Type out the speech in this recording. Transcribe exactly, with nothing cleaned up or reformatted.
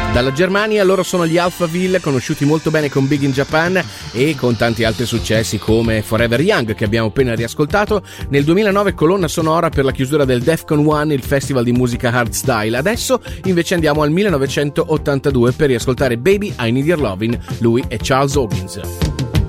Dalla Germania loro sono gli Alphaville, conosciuti molto bene con Big in Japan e con tanti altri successi come Forever Young, che abbiamo appena riascoltato. Nel duemilanove colonna sonora per la chiusura del Defcon One, il festival di musica hardstyle. Adesso invece andiamo al millenovecentottantadue per riascoltare Baby I Need Your Lovin'. Lui è Charles Hawkins.